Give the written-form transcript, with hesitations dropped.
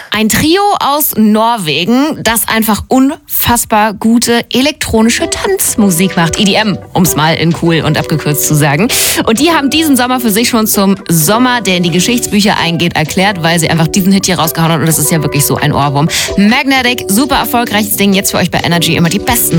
Ein Trio aus Norwegen, das einfach unfassbar gute elektronische Tanzmusik macht. EDM, um es mal in cool und abgekürzt zu sagen. Und die haben diesen Sommer für sich schon zum Sommer, der in die Geschichtsbücher eingeht, erklärt, weil sie einfach diesen Hit hier rausgehauen haben. Und das ist ja wirklich so ein Ohrwurm. Magnetic, super erfolgreiches Ding. Jetzt für euch bei Energy immer die besten